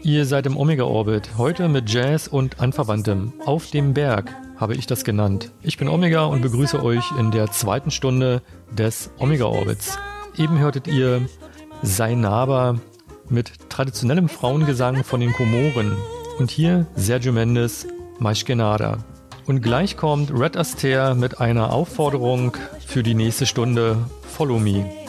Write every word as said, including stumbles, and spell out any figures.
Ihr seid im Omega-Orbit, heute mit Jazz und Anverwandtem. Auf dem Berg habe ich das genannt. Ich bin Omega und begrüße euch in der zweiten Stunde des Omega-Orbits. Eben hörtet ihr Zainaba mit traditionellem Frauengesang von den Komoren. Und hier Sergio Mendes, Mais que nada. Und gleich kommt Red Astaire mit einer Aufforderung für die nächste Stunde, Follow Me.